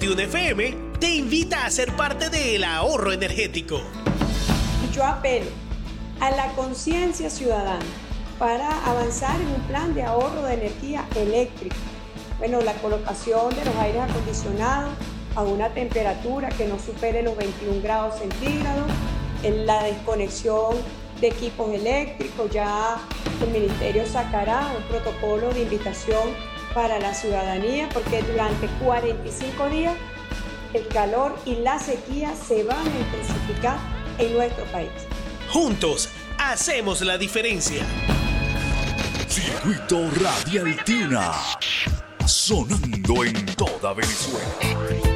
21 FM te invita a ser parte del ahorro energético. Yo apelo a la conciencia ciudadana para avanzar en un plan de ahorro de energía eléctrica. Bueno, la colocación de los aires acondicionados a una temperatura que no supere los 21 grados centígrados, en la desconexión de equipos eléctricos. Ya el Ministerio sacará un protocolo de invitación para la ciudadanía, porque durante 45 días el calor y la sequía se van a intensificar en nuestro país. Juntos hacemos la diferencia. Circuito Radial Tina, sonando en toda Venezuela.